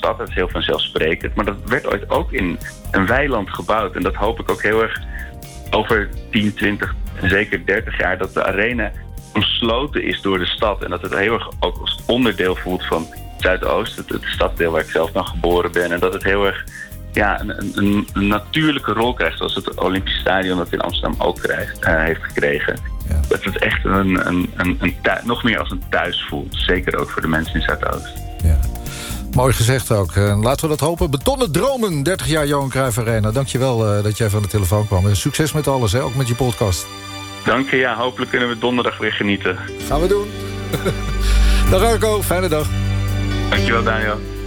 stad. Dat is heel vanzelfsprekend. Maar dat werd ooit ook in een weiland gebouwd. En dat hoop ik ook heel erg over 10, 20 en zeker 30 jaar... dat de arena omsloten is door de stad. En dat het heel erg ook als onderdeel voelt van Zuidoost. Het stadsdeel waar ik zelf dan geboren ben. En dat het heel erg een natuurlijke rol krijgt. Zoals het Olympisch Stadion dat in Amsterdam ook heeft gekregen. Ja. Dat het echt nog meer als een thuis voelt. Zeker ook voor de mensen in Zuidoost. Ja. Mooi gezegd ook. Laten we dat hopen. Betonnen dromen, 30 jaar Johan Cruijff Arena. Dankjewel dat jij van de telefoon kwam. En succes met alles, hè? Ook met je podcast. Dank je, ja. Hopelijk kunnen we donderdag weer genieten. Gaan we doen. Dag Arco, fijne dag. Dankjewel Daniel.